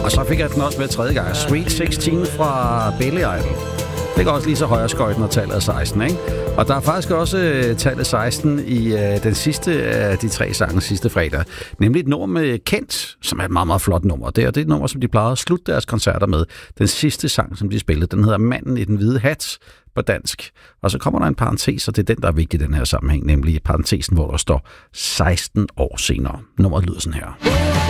Og så fik jeg den også med tredje gang. Sweet 16 fra Billy Idol. Det går også lige så højere skøjt, når tallet er 16, ikke? Og der er faktisk også tallet 16 i den sidste af de 3 sange sidste fredag. Nemlig et nummer med Kent, som er et meget, meget flot nummer. Det er et nummer, som de plejede at slutte deres koncerter med. Den sidste sang, som de spillede, den hedder Manden i den hvide hat på dansk. Og så kommer der en parentes, og det er den, der er vigtig i den her sammenhæng, nemlig parentesen, hvor der står 16 år senere. Nummeret lyder sådan her.